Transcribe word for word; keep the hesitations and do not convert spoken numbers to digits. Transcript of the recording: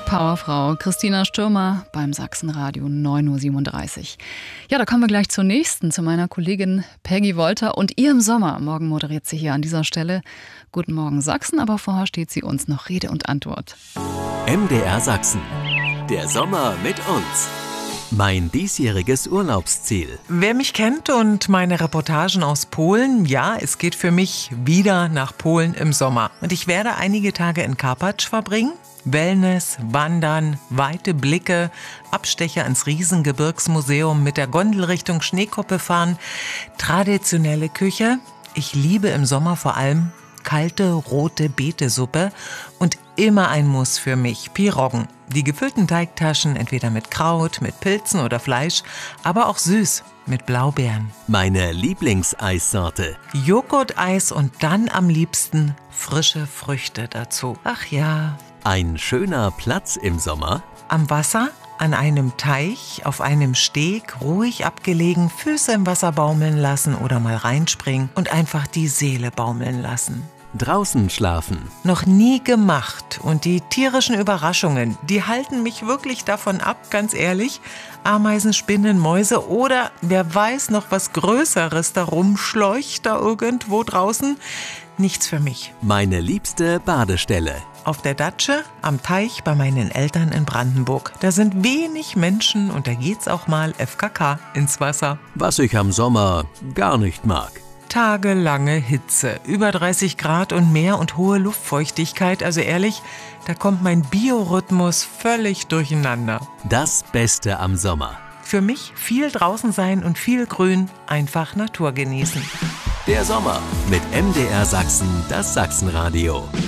Powerfrau Christina Stürmer beim Sachsenradio neun Uhr siebenunddreißig. Ja, da kommen wir gleich zur nächsten, zu meiner Kollegin Peggy Wolter und ihrem Sommer. Morgen moderiert sie hier an dieser Stelle Guten Morgen Sachsen, aber vorher steht sie uns noch Rede und Antwort. M D R Sachsen. Der Sommer mit uns. Mein diesjähriges Urlaubsziel. Wer mich kennt und meine Reportagen aus Polen, ja, es geht für mich wieder nach Polen im Sommer. Und ich werde einige Tage in Karpacz verbringen. Wellness, Wandern, weite Blicke, Abstecher ins Riesengebirgsmuseum, mit der Gondel Richtung Schneekoppe fahren, traditionelle Küche. Ich liebe im Sommer vor allem kalte, rote Beetesuppe und immer ein Muss für mich, Piroggen. Die gefüllten Teigtaschen, entweder mit Kraut, mit Pilzen oder Fleisch, aber auch süß, mit Blaubeeren. Meine Lieblingseissorte. Joghurteis und dann am liebsten frische Früchte dazu. Ach ja. Ein schöner Platz im Sommer. Am Wasser, an einem Teich, auf einem Steg, ruhig abgelegen, Füße im Wasser baumeln lassen oder mal reinspringen und einfach die Seele baumeln lassen. Draußen schlafen. Noch nie gemacht und die tierischen Überraschungen, die halten mich wirklich davon ab, ganz ehrlich. Ameisen, Spinnen, Mäuse oder wer weiß noch was Größeres da rumschleucht da irgendwo draußen. Nichts für mich. Meine liebste Badestelle. Auf der Datsche, am Teich bei meinen Eltern in Brandenburg. Da sind wenig Menschen und da geht's auch mal F K K ins Wasser. Was ich am Sommer gar nicht mag. Tagelange Hitze, über dreißig Grad und mehr und hohe Luftfeuchtigkeit. Also ehrlich, da kommt mein Biorhythmus völlig durcheinander. Das Beste am Sommer. Für mich viel draußen sein und viel Grün, einfach Natur genießen. Der Sommer mit M D R Sachsen, das Sachsenradio.